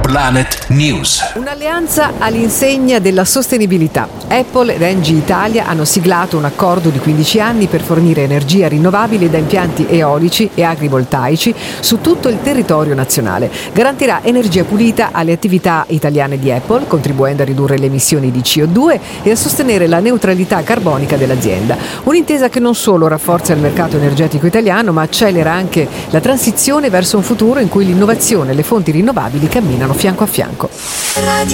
Planet News. Un'alleanza all'insegna della sostenibilità. Apple ed Engie Italia hanno siglato un accordo di 15 anni per fornire energia rinnovabile da impianti eolici e agrivoltaici su tutto il territorio nazionale. Garantirà energia pulita alle attività italiane di Apple, contribuendo a ridurre le emissioni di CO2 e a sostenere la neutralità carbonica dell'azienda. Un'intesa che non solo rafforza il mercato energetico italiano, ma accelera anche la transizione verso un futuro in cui l'innovazione e le fonti rinnovabili camminano fianco a fianco.